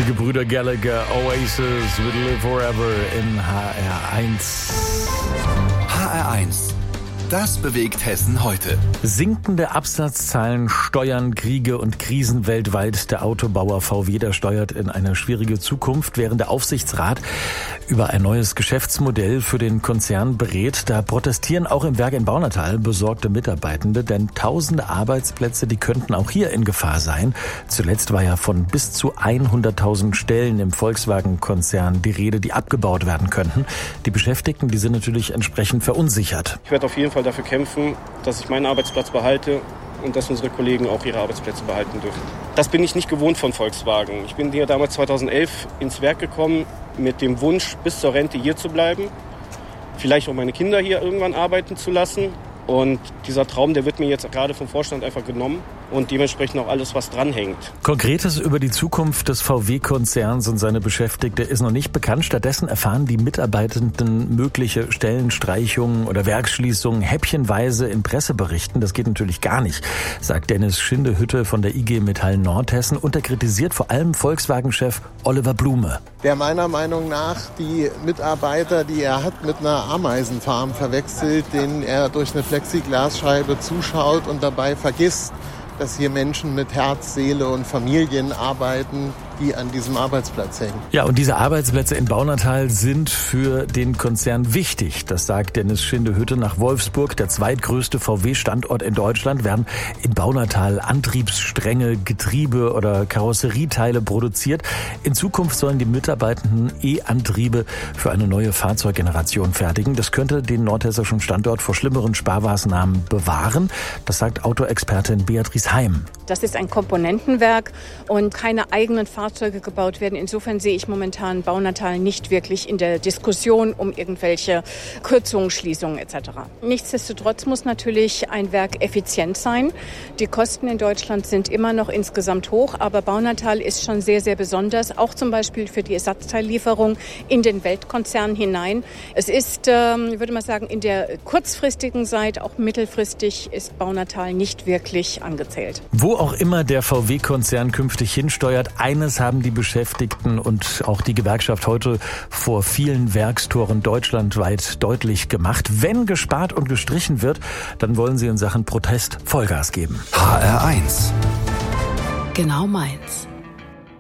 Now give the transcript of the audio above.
Die Gebrüder Gallagher, Oasis, Will Live Forever in HR1. HR1. Das bewegt Hessen heute. Sinkende Absatzzahlen, Steuern, Kriege und Krisen weltweit. Der Autobauer VW, der steuert in eine schwierige Zukunft, während der Aufsichtsrat über ein neues Geschäftsmodell für den Konzern berät. Da protestieren auch im Werk in Baunatal besorgte Mitarbeitende, denn tausende Arbeitsplätze, die könnten auch hier in Gefahr sein. Zuletzt war ja von bis zu 100.000 Stellen im Volkswagen-Konzern die Rede, die abgebaut werden könnten. Die Beschäftigten, die sind natürlich entsprechend verunsichert. Ich werde auf jeden Fall dafür kämpfen, dass ich meinen Arbeitsplatz behalte und dass unsere Kollegen auch ihre Arbeitsplätze behalten dürfen. Das bin ich nicht gewohnt von Volkswagen. Ich bin hier damals 2011 ins Werk gekommen mit dem Wunsch, bis zur Rente hier zu bleiben, vielleicht auch meine Kinder hier irgendwann arbeiten zu lassen. Und dieser Traum, der wird mir jetzt gerade vom Vorstand einfach genommen und dementsprechend auch alles, was dranhängt. Konkretes über die Zukunft des VW-Konzerns und seine Beschäftigte ist noch nicht bekannt. Stattdessen erfahren die Mitarbeitenden mögliche Stellenstreichungen oder Werksschließungen häppchenweise in Presseberichten. Das geht natürlich gar nicht, sagt Dennis Schindehütte von der IG Metall Nordhessen. Und er kritisiert vor allem Volkswagen-Chef Oliver Blume. Der meiner Meinung nach die Mitarbeiter, die er hat, mit einer Ameisenfarm verwechselt, denen er durch eine Plexiglasscheibe zuschaut und dabei vergisst, dass hier Menschen mit Herz, Seele und Familien arbeiten, die an diesem Arbeitsplatz hängen. Ja, und diese Arbeitsplätze in Baunatal sind für den Konzern wichtig. Das sagt Dennis Schindehütte. Nach Wolfsburg, der zweitgrößte VW-Standort in Deutschland, werden in Baunatal Antriebsstränge, Getriebe oder Karosserieteile produziert. In Zukunft sollen die Mitarbeitenden E-Antriebe für eine neue Fahrzeuggeneration fertigen. Das könnte den nordhessischen Standort vor schlimmeren Sparmaßnahmen bewahren. Das sagt Autoexpertin Beatrice Heim. Das ist ein Komponentenwerk und keine eigenen Fahrzeuge gebaut werden. Insofern sehe ich momentan Baunatal nicht wirklich in der Diskussion um irgendwelche Kürzungen, Schließungen etc. Nichtsdestotrotz muss natürlich ein Werk effizient sein. Die Kosten in Deutschland sind immer noch insgesamt hoch, aber Baunatal ist schon sehr, sehr besonders, auch zum Beispiel für die Ersatzteillieferung in den Weltkonzern hinein. Es ist, ich würde mal sagen, in der kurzfristigen Zeit, auch mittelfristig, ist Baunatal nicht wirklich angezählt. Wo auch immer der VW-Konzern künftig hinsteuert, eines haben die Beschäftigten und auch die Gewerkschaft heute vor vielen Werkstoren deutschlandweit deutlich gemacht. Wenn gespart und gestrichen wird, dann wollen sie in Sachen Protest Vollgas geben. HR1. Genau meins.